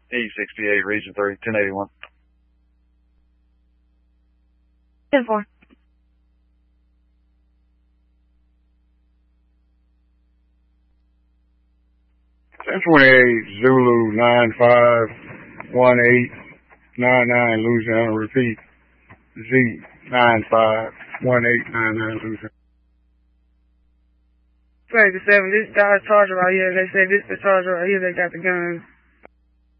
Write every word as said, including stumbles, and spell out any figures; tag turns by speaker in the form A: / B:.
A: E sixty-eight, Region three, ten eighty-one.
B: ten four.
C: ten twenty-eight, Zulu, nine five one eight nine nine, Louisiana. Repeat, Z, nine five one eight nine nine, Louisiana.
D: twenty-seven, this Dodge Charger right here. They say this the Charger right here. They got the gun.